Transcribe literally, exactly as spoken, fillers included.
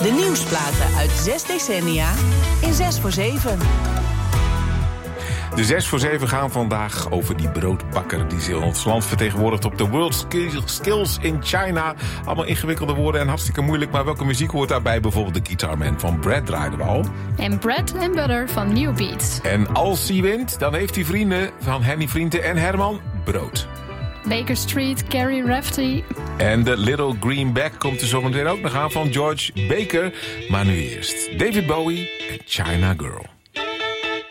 De nieuwsplaten uit zes decennia in zes voor zeven. De zes voor zeven gaan vandaag over die broodbakker die zich ons land vertegenwoordigt op de World Skills in China. Allemaal ingewikkelde woorden en hartstikke moeilijk. Maar welke muziek hoort daarbij? Bijvoorbeeld de Guitarman van Brad draaiden we al. En Bread and Butter van New Beats. En als hij wint, dan heeft hij vrienden van Henny Vrienden en Herman brood. Baker Street, Carrie Rafferty. En de Little Greenback komt er zometeen ook nog aan van George Baker. Maar nu eerst David Bowie en China Girl.